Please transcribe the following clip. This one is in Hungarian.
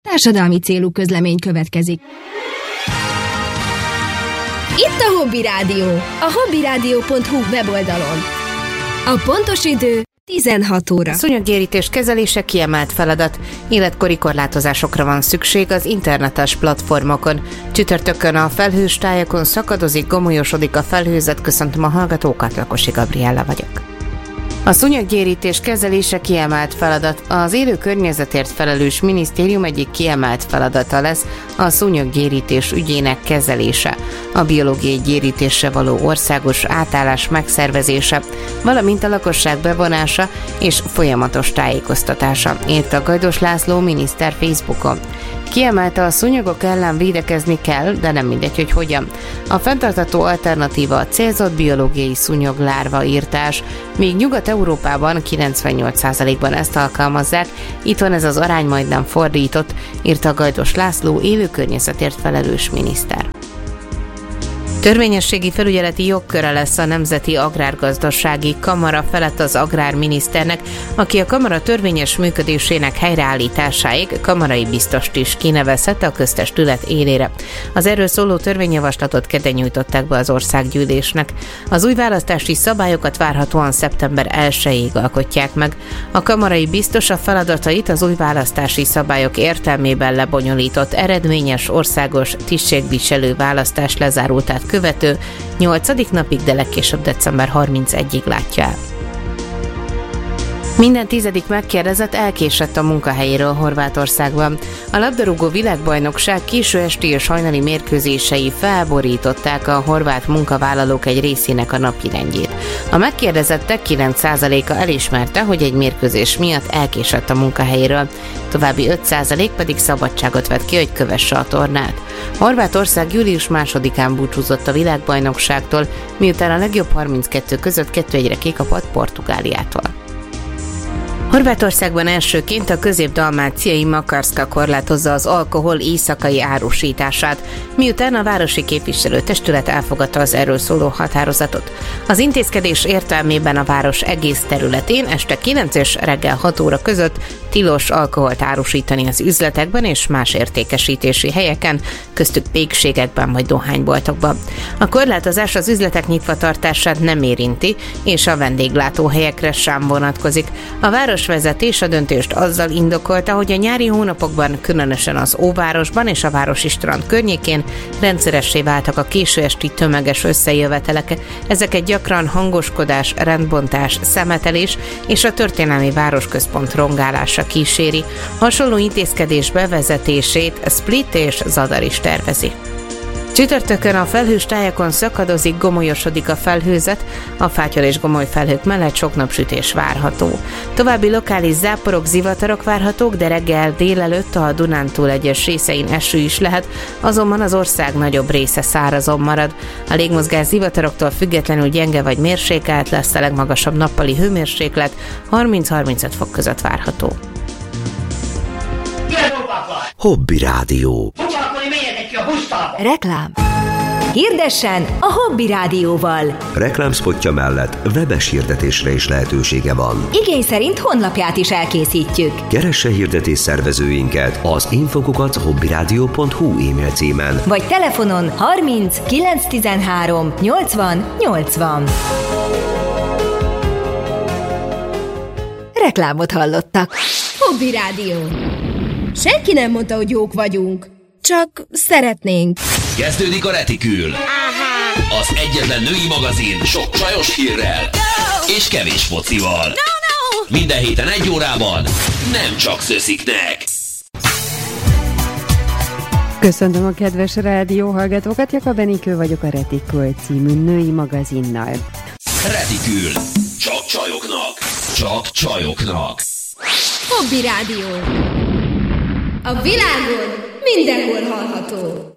Társadalmi célú közlemény következik. Itt a Hobby Rádió, a hobbyradio.hu weboldalon. A pontos idő 16 óra. A szúnyoggyérítés kezelése kiemelt feladat. Életkori korlátozásokra van szükség az internetes platformokon. Csütörtökön a felhős tájakon szakadozik, gomolyosodik a felhőzet. Köszöntöm a hallgatókat, Lakosi Gabriella vagyok. A szúnyoggyérítés kezelése kiemelt feladat. Az élő környezetért felelős minisztérium egyik kiemelt feladata lesz a szúnyoggyérítés ügyének kezelése, a biológiai gyérítésre való országos átállás megszervezése, valamint a lakosság bevonása és folyamatos tájékoztatása, írta Gajdos László miniszter Facebookon. Kiemelte, a szúnyogok ellen védekezni kell, de nem mindegy, hogy hogyan. A fenntartható alternatíva a célzott biológiai szúnyoglárva írtás, míg Nyugat-Európában 98%-ban ezt alkalmazzák, itthon ez az arány majdnem fordított, írta Gajdos László élő környezetért felelős miniszter. Törvényességi felügyeleti jogköre lesz a Nemzeti Agrárgazdasági Kamara felett az agrárminiszternek, aki a kamara törvényes működésének helyreállításáig kamarai biztost is kinevezhette a köztestület élére. Az erről szóló törvényjavaslatot kedden nyújtották be az országgyűlésnek. Az új választási szabályokat várhatóan szeptember 1-ig alkotják meg. A kamarai biztos a feladatait az új választási szabályok értelmében lebonyolított eredményes országos tisztségviselő választás lezárultát követő 8. napig, de legkésőbb december 31-ig látja el. Minden 10. megkérdezett elkésett a munkahelyéről Horvátországban. A labdarúgó világbajnokság késő esti és hajnali mérkőzései felborították a horvát munkavállalók egy részének a napirendjét. A megkérdezettek 9%-a elismerte, hogy egy mérkőzés miatt elkésett a munkahelyéről, további 5% pedig szabadságot vett ki, hogy kövesse a tornát. Horvátország július 2-án búcsúzott a világbajnokságtól, miután a legjobb 32 között 2-1-re kikapott Portugáliától. Horvátországban elsőként a közép-dalmáciai Makarska korlátozza az alkohol éjszakai árusítását, miután a városi képviselőtestület elfogadta az erről szóló határozatot. Az intézkedés értelmében a város egész területén este 9 és reggel 6 óra között tilos alkoholt árusítani az üzletekben és más értékesítési helyeken, köztük pékségekben vagy dohányboltokban. A korlátozás az üzletek nyitvatartását nem érinti, és a vendéglátóhelyekre sem vonatkozik. A városvezetés a döntést azzal indokolta, hogy a nyári hónapokban, különösen az Óvárosban és a városi strand környékén rendszeressé váltak a késő esti tömeges összejövetelek. Ezeket gyakran hangoskodás, rendbontás, szemetelés és a történelmi városközpont rongálása kíséri. Hasonló intézkedés bevezetését Split és Zadar is tervezi. Csütörtökön a felhős tájakon szakadozik, gomolyosodik a felhőzet, a fátyol és gomoly felhők mellett sok napsütés várható. További lokális záporok, zivatarok várhatók, de reggel délelőtt a Dunántúl egyes részein eső is lehet, azonban az ország nagyobb része szárazon marad. A légmozgás zivataroktól függetlenül gyenge vagy mérsékelt lesz, a legmagasabb nappali hőmérséklet 30-35 fok között várható. Hobby Rádió. Reklám. Hirdessen a Hobby Rádióval. Reklámspotja mellett webes hirdetésre is lehetősége van. Igény szerint honlapját is elkészítjük. Keresse hirdetés szervezőinket az info@hobbyradio.hu e-mail címen. Vagy telefonon 30 913 80 80. Reklámot hallottak. Hobby Rádió. Senki nem mondta, hogy jók vagyunk. Csak szeretnénk. Kezdődik a Retikül. Az egyetlen női magazin sok csajos hírrel és kevés focival. Minden héten 1 órában nem csak szösziknek. Köszöntöm a kedves rádióhallgatókat, Jakab Enikő vagyok a Retikül című női magazinnal. Retikül. Csak csajoknak. Csak csajoknak. Hobby Rádió. A világon mindenhol hallható.